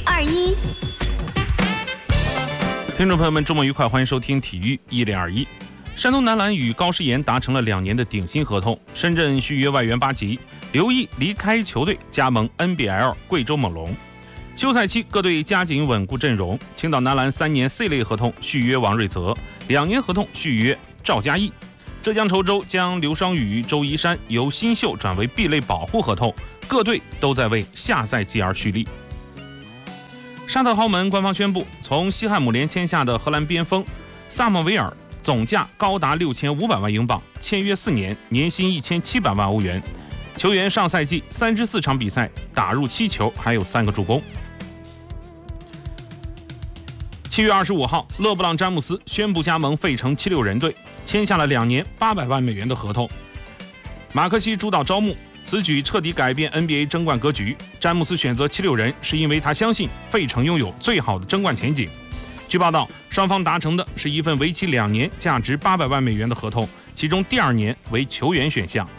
1021。 听众朋友们，周末愉快，欢迎收听体育1021。山东男篮与高诗岩达成了2年的顶薪合同，深圳续约外援巴吉，刘毅离开球队加盟 NBL 贵州猛龙。休赛期各队加紧稳固阵容，青岛男篮3年 C 类合同续约王瑞泽，2年合同续约赵嘉译。浙江稠州将刘双宇、周一山由新秀转为 B 类保护合同，各队都在为下赛季而蓄力。沙特豪门官方宣布，从西汉姆联签下的荷兰边锋萨默维尔总价高达6500万英镑，签约4年，年薪1700万欧元。球员上赛季34场比赛打入7球，还有3个助攻。7月25号，勒布朗·詹姆斯宣布加盟费城76人队，签下了2年800万美元的合同。马克西主导招募，此举彻底改变 NBA 争冠格局。詹姆斯选择76人，是因为他相信费城拥有最好的争冠前景。据报道，双方达成的是一份为期2年、价值800万美元的合同，其中第2年为球员选项。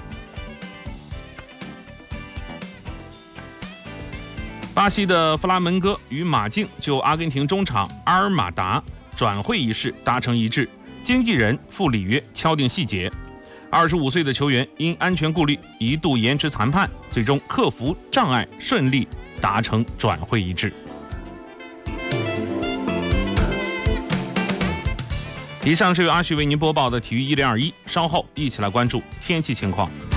巴西的弗拉门戈与马竞就阿根廷中场阿尔马达转会一事达成一致，经纪人付里约敲定细节。25岁的球员因安全顾虑一度延迟谈判，最终克服障碍，顺利达成转会一致。以上是由阿旭为您播报的体育1021，稍后一起来关注天气情况。